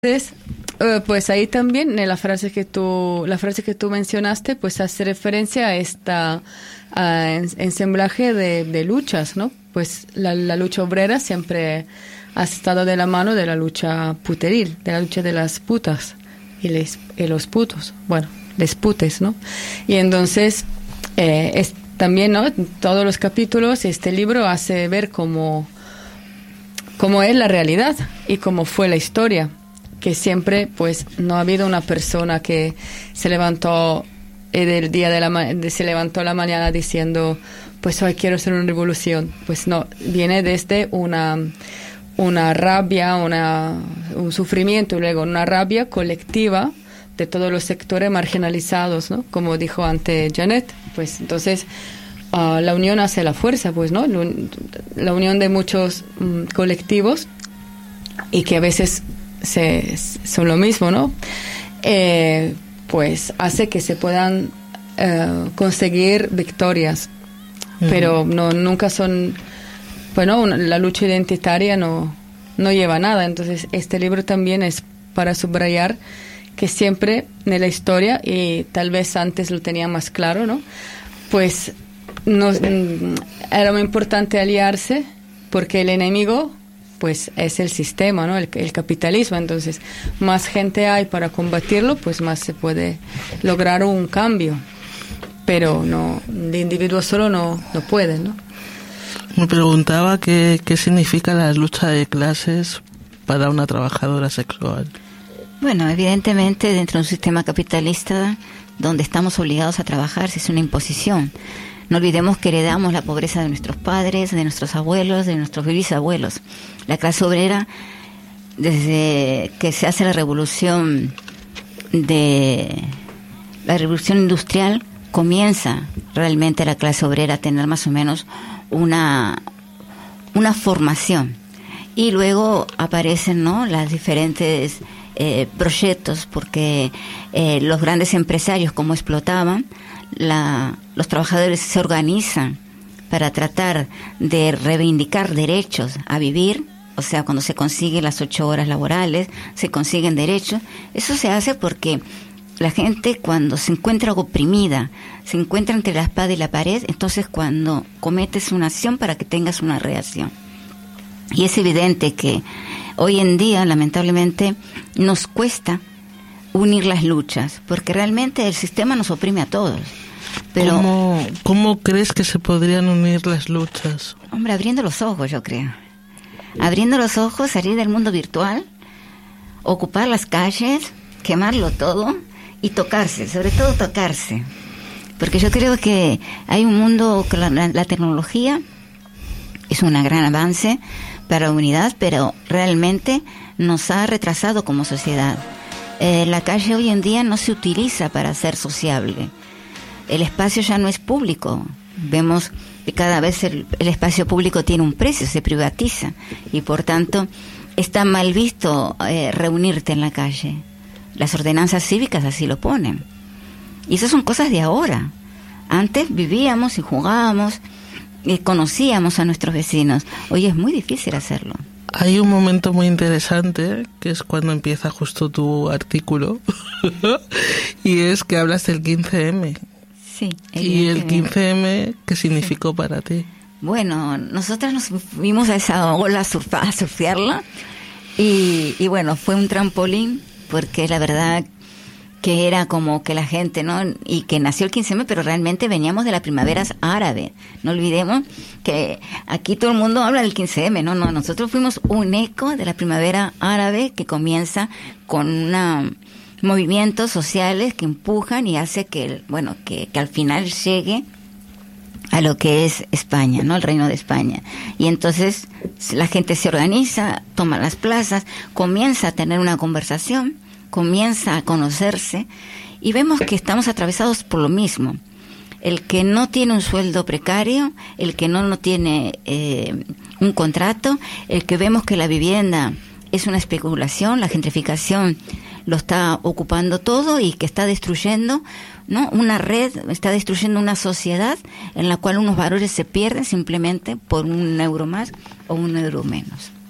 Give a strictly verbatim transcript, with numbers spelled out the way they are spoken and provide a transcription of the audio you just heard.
Entonces, eh, pues ahí también en la frase que tú, la frase que tú mencionaste, pues hace referencia a esta a en- ensamblaje de, de luchas, ¿no? Pues la, la lucha obrera siempre ha estado de la mano de la lucha puteril, de la lucha de las putas y, les, y los putos, bueno, les putes, ¿no? Y entonces, eh, es, también, ¿no? En todos los capítulos, este libro hace ver cómo, cómo es la realidad y cómo fue la historia, que siempre pues no ha habido una persona que se levantó eh, del día de la ma- de- se levantó la mañana diciendo pues hoy quiero hacer una revolución. Pues no, viene desde una una rabia, una un sufrimiento y luego una rabia colectiva de todos los sectores marginalizados, ¿no? Como dijo antes Janet, pues entonces ah, la unión hace la fuerza, pues, ¿no? La, un- la unión de muchos mm, colectivos y que a veces se, son lo mismo, ¿no? Eh, pues hace que se puedan eh, conseguir victorias, Ujú. pero no nunca son, bueno, una- la lucha identitaria no, no lleva a nada. Entonces este libro también es para subrayar que siempre en la historia, y tal vez antes lo tenía más claro, ¿no? Pues nos, mm, era muy importante aliarse porque el enemigo pues es el sistema, ¿no? El, el capitalismo. Entonces, más gente hay para combatirlo, pues más se puede lograr un cambio. Pero no, de individuo solo no, no puede, ¿no? Me preguntaba qué, qué significa la lucha de clases para una trabajadora sexual. Bueno, evidentemente dentro de un sistema capitalista donde estamos obligados a trabajar, si es una imposición. No olvidemos que heredamos la pobreza de nuestros padres, de nuestros abuelos, de nuestros bisabuelos. La clase obrera, desde que se hace la revolución de la revolución industrial, comienza realmente la clase obrera a tener más o menos una una formación. Y luego aparecen, ¿no?, las diferentes eh, proyectos, porque eh, los grandes empresarios, como explotaban, la, los trabajadores se organizan para tratar de reivindicar derechos a vivir. O sea, cuando se consiguen las ocho horas laborales, se consiguen derechos. Eso se hace porque la gente, cuando se encuentra oprimida, se encuentra entre la espada y la pared, entonces cuando cometes una acción para que tengas una reacción. Y es evidente que hoy en día, lamentablemente, nos cuesta unir las luchas, porque realmente el sistema nos oprime a todos. Pero, ¿Cómo, ¿Cómo crees que se podrían unir las luchas? hombre, abriendo los ojos, yo creo. Abriendo los ojos, salir del mundo virtual, ocupar las calles, quemarlo todo y tocarse, sobre todo tocarse. Porque yo creo que hay un mundo que la, la, la tecnología es un gran avance para la humanidad, pero realmente nos ha retrasado como sociedad. Eh, la calle hoy en día no se utiliza para ser sociable. El espacio ya no es público. Vemos que cada vez el, el espacio público tiene un precio, se privatiza, y por tanto está mal visto eh, reunirte en la calle. Las ordenanzas cívicas así lo ponen. Y esas son cosas de ahora. Antes vivíamos y jugábamos y conocíamos a nuestros vecinos. Hoy es muy difícil hacerlo. Hay un momento muy interesante, que es cuando empieza justo tu artículo, y es que hablas del quince eme. Sí. ¿Y el evidentemente. quince eme qué significó para ti? Bueno, nosotras nos fuimos a esa ola a, surfa, a surfearla y, y bueno, fue un trampolín, porque la verdad que era como que la gente, ¿no? Y que nació el quince eme, pero realmente veníamos de la primavera árabe. No olvidemos que aquí todo el mundo habla del quince eme, no, no, nosotros fuimos un eco de la primavera árabe que comienza con una movimientos sociales que empujan y hace que, bueno, que, que al final llegue a lo que es España, ¿no? El Reino de España. Y entonces la gente se organiza, toma las plazas, comienza a tener una conversación, comienza a conocerse, y vemos que estamos atravesados por lo mismo. El que no tiene un sueldo precario, el que no, no tiene eh, un contrato, el que vemos que la vivienda es una especulación, la gentrificación lo está ocupando todo y que está destruyendo, ¿no?, una red, está destruyendo una sociedad en la cual unos valores se pierden simplemente por un euro más o un euro menos.